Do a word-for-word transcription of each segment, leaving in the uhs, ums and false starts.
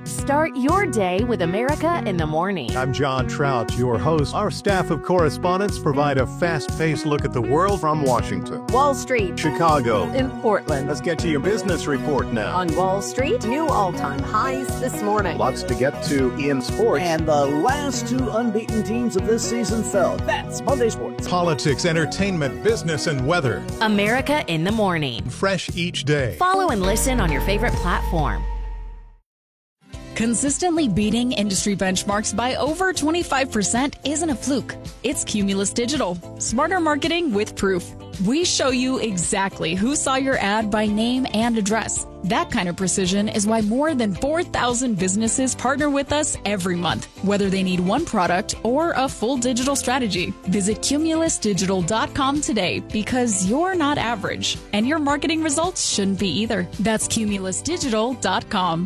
Start your day with America in the Morning. I'm John Trout, your host. Our staff of correspondents provide a fast-paced look at the world from Washington, Wall Street, Chicago, and Portland. Let's get to your business report now. On Wall Street, new all-time highs this morning. Lots to get to in sports. And the last two unbeaten teams of this season fell. That's Monday Sports. Politics, entertainment, business, and weather. America in the Morning. Fresh each day. Follow and listen on your favorite platform. Consistently beating industry benchmarks by over twenty-five percent isn't a fluke. It's Cumulus Digital. Smarter marketing with proof. We show you exactly who saw your ad by name and address. That kind of precision is why more than four thousand businesses partner with us every month, whether they need one product or a full digital strategy. Visit cumulus digital dot com today because you're not average, and your marketing results shouldn't be either. That's cumulus digital dot com.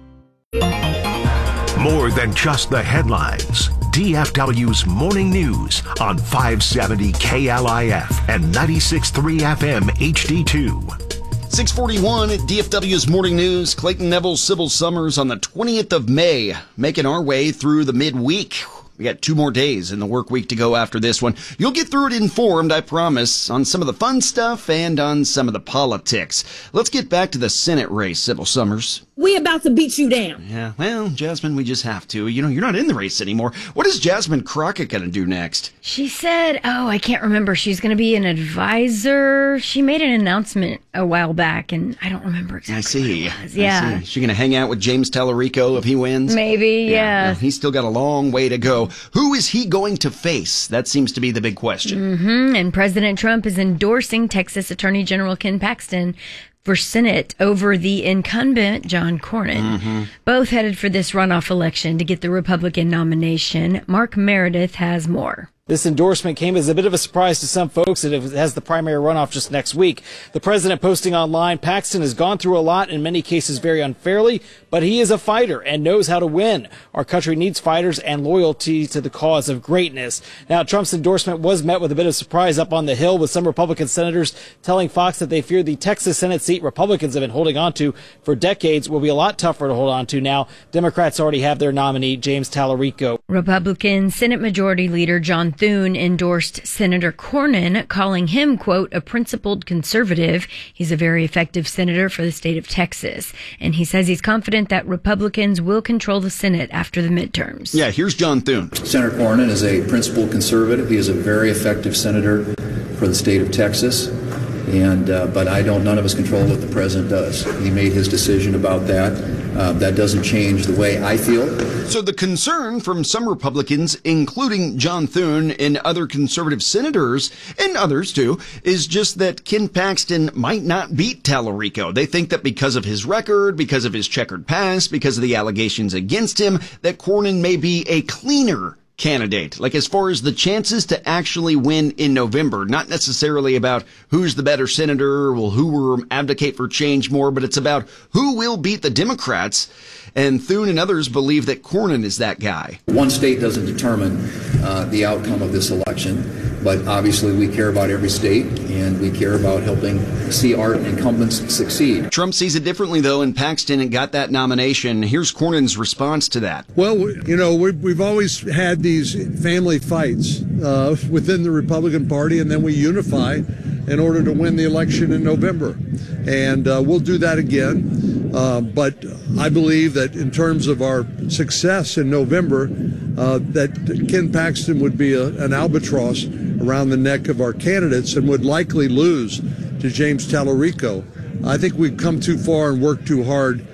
More than just the headlines. D F W's Morning News on five seventy K L I F and ninety-six point three F M H D two. six forty-one at D F W's Morning News. Clayton Neville, Sybil Summers on the twentieth of May, making our way through the midweek. We got two more days in the work week to go after this one. You'll get through it informed, I promise, on some of the fun stuff and on some of the politics. Let's get back to the Senate race, Sybil Summers. We about to beat you down. Yeah, well, Jasmine, we just have to. You know, you're not in the race anymore. What is Jasmine Crockett going to do next? She said, oh, I can't remember. She's going to be an advisor. She made an announcement a while back, and I don't remember exactly I see. what it was. Yeah. I see. Is she going to hang out with James Tallarico if he wins? Maybe, yeah. yeah. Well, he's still got a long way to go. Who is he going to face? That seems to be the big question. Mm-hmm. And President Trump is endorsing Texas Attorney General Ken Paxton for Senate over the incumbent John Cornyn. Mm-hmm. Both headed for this runoff election to get the Republican nomination. Mark Meredith has more. This endorsement came as a bit of a surprise to some folks. It has the primary runoff just next week. The president posting online, Paxton has gone through a lot, in many cases very unfairly, but he is a fighter and knows how to win. Our country needs fighters and loyalty to the cause of greatness. Now, Trump's endorsement was met with a bit of surprise up on the Hill, with some Republican senators telling Fox that they fear the Texas Senate seat Republicans have been holding on to for decades will be a lot tougher to hold on to now. Democrats already have their nominee, James Tallarico. Republican Senate Majority Leader John Thune endorsed Senator Cornyn, calling him, quote, a principled conservative. He's a very effective senator for the state of Texas. And he says he's confident that Republicans will control the Senate after the midterms. Yeah, here's John Thune. Senator Cornyn is a principled conservative. He is a very effective senator for the state of Texas. And uh, but I don't. None of us control what the president does. He made his decision about that. Uh, that doesn't change the way I feel. So the concern from some Republicans, including John Thune and other conservative senators, and others too, is just that Ken Paxton might not beat Tallarico. They think that because of his record, because of his checkered past, because of the allegations against him, that Cornyn may be a cleaner candidate, like as far as the chances to actually win in November, not necessarily about who's the better senator or who will advocate for change more, but it's about who will beat the Democrats. And Thune and others believe that Cornyn is that guy. One state doesn't determine uh, the outcome of this election, but obviously we care about every state, and we care about helping see our incumbents succeed. Trump sees it differently, though, and Paxton got that nomination. Here's Cornyn's response to that. Well, you know, we've, we've always had these family fights uh, within the Republican Party, and then we unify in order to win the election in November. And uh, we'll do that again. Uh, but I believe that in terms of our success in November, uh, that Ken Paxton would be a, an albatross around the neck of our candidates and would likely lose to James Tallarico. I think we've come too far and worked too hard